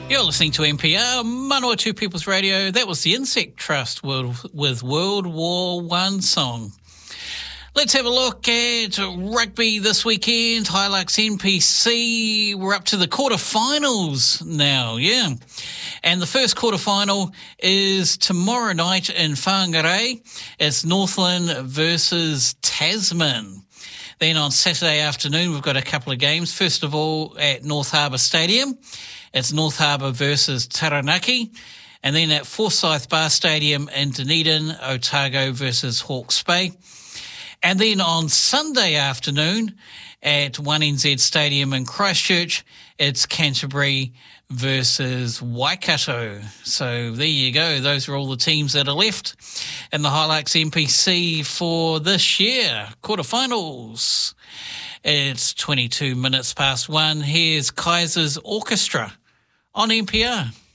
You're listening to NPR, Manawatu People's Radio. That was the Insect Trust with World War I song. Let's have a look at rugby this weekend. Hilux NPC, we're up to the quarterfinals now, yeah. And the first quarterfinal is tomorrow night in Whangarei. It's Northland versus Tasman. Then on Saturday afternoon, we've got a couple of games. First of all, at North Harbour Stadium, it's North Harbour versus Taranaki. And then at Forsyth Bar Stadium in Dunedin, Otago versus Hawke's Bay. And then on Sunday afternoon at 1NZ Stadium in Christchurch, it's Canterbury versus Waikato. So there you go. Those are all the teams that are left in the Hilux NPC for this year. Quarterfinals. It's 22 minutes past 1. Here's Kaiser's Orchestra on NPR.